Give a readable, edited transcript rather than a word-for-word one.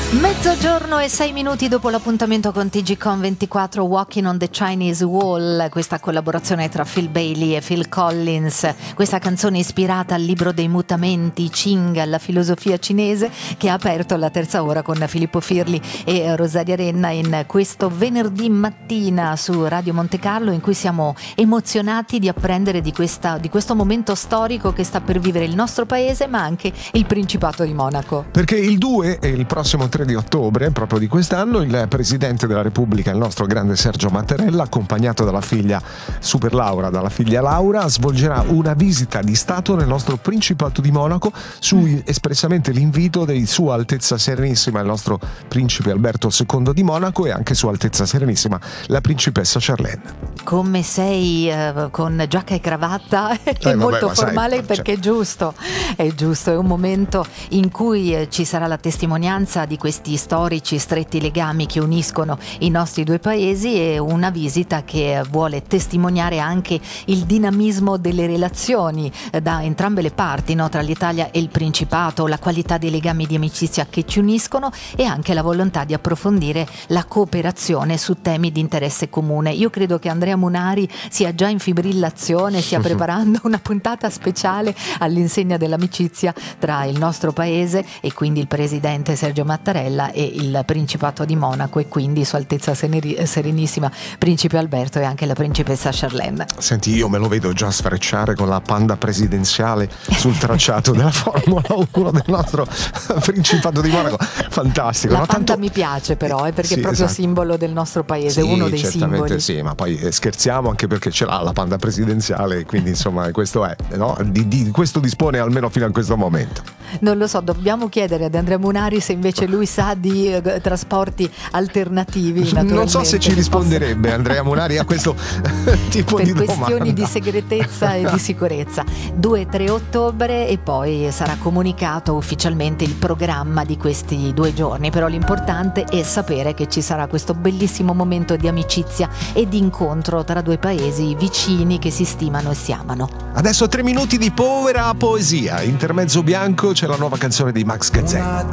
Mezzogiorno e 6 minuti dopo l'appuntamento con TGCon24 Walking on the Chinese Wall, questa collaborazione tra Phil Bailey e Phil Collins, questa canzone ispirata al libro dei mutamenti, Qing, alla filosofia cinese, che ha aperto la terza ora con Filippo Firli e Rosaria Renna in questo venerdì mattina su Radio Monte Carlo, in cui siamo emozionati di apprendere di questo momento storico che sta per vivere il nostro paese, ma anche il Principato di Monaco. Perché il 2 e il prossimo 3 di ottobre, proprio di quest'anno, il Presidente della Repubblica, il nostro grande Sergio Mattarella, accompagnato dalla figlia Super Laura, dalla figlia Laura, svolgerà una visita di Stato nel nostro Principato di Monaco su espressamente l'invito di Sua Altezza Serenissima il nostro Principe Alberto II di Monaco e anche Sua Altezza Serenissima la Principessa Charlene. Come sei con giacca e cravatta, è molto formale, sai, perché è giusto, è un momento in cui ci sarà la testimonianza di questi storici stretti legami che uniscono i nostri due paesi e una visita che vuole testimoniare anche il dinamismo delle relazioni da entrambe le parti, no? Tra l'Italia e il Principato, la qualità dei legami di amicizia che ci uniscono e anche la volontà di approfondire la cooperazione su temi di interesse comune. Io credo che Andrea Munari sia già in fibrillazione, stia preparando una puntata speciale all'insegna dell'amicizia tra il nostro paese e quindi il Presidente Sergio Mattarella e il Principato di Monaco e quindi Sua Altezza Serenissima Principe Alberto e anche la Principessa Charlene. Senti, io me lo vedo già sfrecciare con la panda presidenziale sul tracciato della Formula 1 del nostro Principato di Monaco. Fantastico. La panda mi piace però, perché sì, è proprio esatto. Simbolo del nostro paese, uno dei simboli. Sì, ma poi scherziamo anche perché ce l'ha la panda presidenziale, quindi insomma questo è, no? Di questo dispone almeno fino a questo momento. Non lo so, dobbiamo chiedere ad Andrea Munari se invece lui sa di trasporti alternativi. Non so se ci risponderebbe Andrea Munari a questo tipo di domanda. Per questioni di segretezza e di sicurezza. 2-3 ottobre e poi sarà comunicato ufficialmente il programma di questi 2 giorni, però l'importante è sapere che ci sarà questo bellissimo momento di amicizia e di incontro tra due paesi vicini che si stimano e si amano. Adesso 3 minuti di povera poesia, intermezzo bianco, c'è la nuova canzone di Max Gazzè.